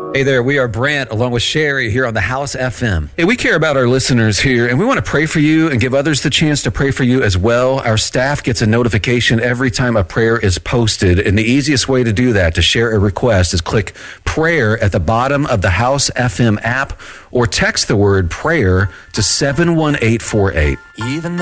Hey there, we are Brant along with Sherry here on the House FM. Hey, we care about our listeners here and we want to pray for you and give others the chance to pray for you as well. Our staff gets a notification every time a prayer is posted, and the easiest way to do that, to share a request, is click prayer at the bottom of the House FM app or text the word prayer to 71848. Even